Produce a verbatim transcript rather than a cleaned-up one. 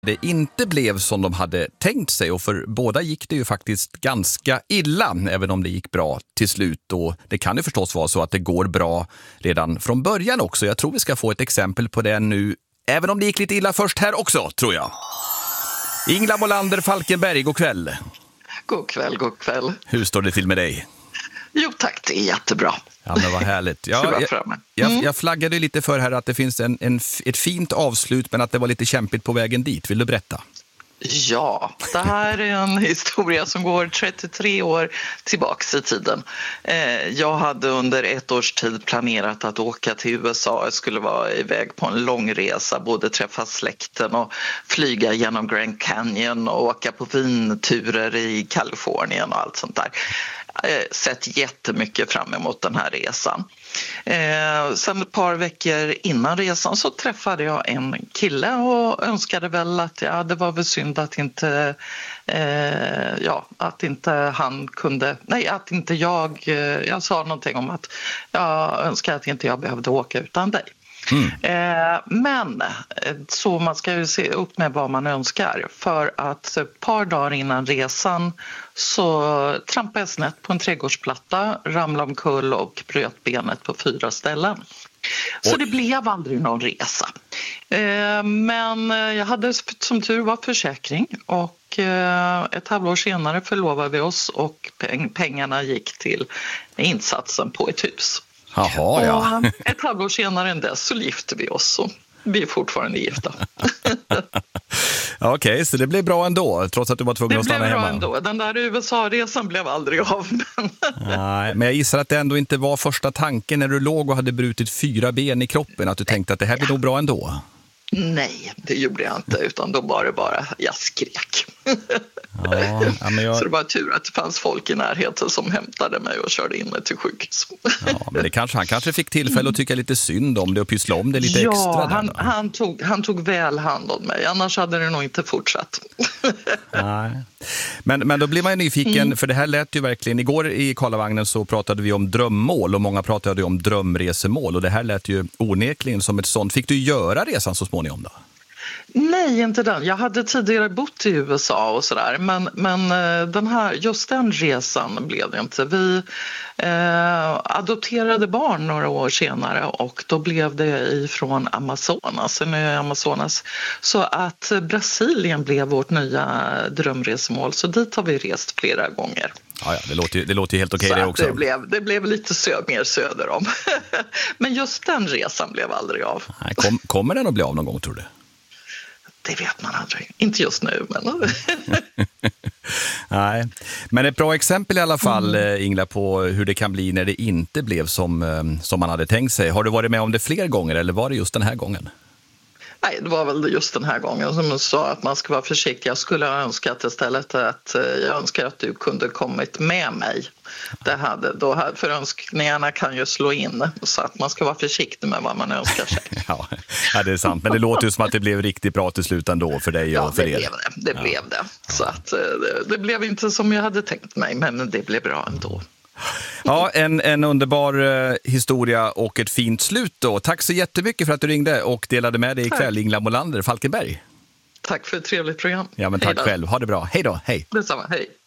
Det inte blev som de hade tänkt sig, och för båda gick det ju faktiskt ganska illa, även om det gick bra till slut. Och det kan ju förstås vara så att det går bra redan från början också. Jag tror vi ska få ett exempel på det nu, även om det gick lite illa först här också, tror jag. Ingela Molander Falkenberg, god kväll. God kväll, god kväll. Hur står det till med dig? Jo tack, det är jättebra. Ja, men vad härligt. Ja, jag, jag, jag flaggade lite för här att det finns en, en, ett fint avslut, men att det var lite kämpigt på vägen dit. Vill du berätta? Ja, det här är en historia som går trettiotre år tillbaka i tiden. Jag hade under ett års tid planerat att åka till U S A. Jag skulle vara iväg på en lång resa, både träffa släkten och flyga genom Grand Canyon och åka på vinturer i Kalifornien och allt sånt där. Sett jättemycket fram emot den här resan. Eh, sen ett par veckor innan resan så träffade jag en kille och önskade väl att ja, det var väl synd att inte, eh, ja, att inte han kunde, nej att inte jag, eh, jag sa någonting om att jag önskar att inte jag behövde åka utan dig. Mm. Eh, men så man ska ju se upp med vad man önskar, för att ett par dagar innan resan så trampade jag snett på en trädgårdsplatta, ramlade omkull och bröt benet på fyra ställen. Så Oj. Det blev aldrig någon resa. Eh, men jag hade som tur var försäkring, och eh, ett halvår senare förlovade vi oss och peng- pengarna gick till insatsen på ett hus. Jaha, ja. Och ett halvår senare än dess så gifte vi oss, och vi är fortfarande gifta. Okej, okay, så det blev bra ändå, trots att du var tvungen det att stanna hemma? Det blev bra ändå. Den där U S A-resan blev aldrig av. Men... Nej, men jag gissar att det ändå inte var första tanken när du låg och hade brutit fyra ben i kroppen, att du tänkte att det här blir nog bra ändå. Nej, det gjorde jag inte, utan då var det bara, jag skrek. Ja, ja, men jag... Så det var tur att det fanns folk i närheten som hämtade mig och körde in mig till sjukhus. Ja, men det kanske, han kanske fick tillfälle att tycka lite synd om det och pyssla om det lite ja, extra. Där, han, han, tog, han tog väl hand om mig, annars hade det nog inte fortsatt. Nej. Men, men då blir man ju nyfiken, mm. för det här lät ju verkligen, igår i Karlavagnen så pratade vi om drömmål och många pratade om drömresemål, och det här lät ju onekligen som ett sånt. Fick du göra resan så småningom då? Nej, inte den. Jag hade tidigare bott i U S A och sådär, men, men den här, just den resan blev det inte. Vi eh, adopterade barn några år senare, och då blev det ifrån Amazonas, nu är Amazonas. Så att Brasilien blev vårt nya drömresemål, så dit har vi rest flera gånger. Ja, ja, det låter ju, det låter ju helt okej det också. Det blev, det blev lite sö, mer söder om. Men just den resan blev aldrig av. Nej, kom, kommer den att bli av någon gång, tror du? Det vet man aldrig. Inte just nu, men... Nej, men ett bra exempel i alla fall, mm. Ingela, på hur det kan bli när det inte blev som, som man hade tänkt sig. Har du varit med om det fler gånger, eller var det just den här gången? Nej, det var väl just den här gången som jag sa att man ska vara försiktig. Jag skulle ha önskat istället att jag önskar att du kunde kommit med mig. Det hade, då hade, för önskningarna kan ju slå in, så att man ska vara försiktig med vad man önskar sig. Ja, ja, det är sant. Men det låter ju som att det blev riktigt bra till slut ändå för dig och för er. Ja, det blev det. Det ja. blev det. Så att, det, det blev inte som jag hade tänkt mig, men det blev bra ändå. Ja, en, en underbar eh, historia och ett fint slut då. Tack så jättemycket för att du ringde och delade med dig ikväll, Ingela Molander Falkenberg. Tack för ett trevligt program. Ja, men tack själv. Ha det bra. Hej då. Hej. Detsamma. Hej.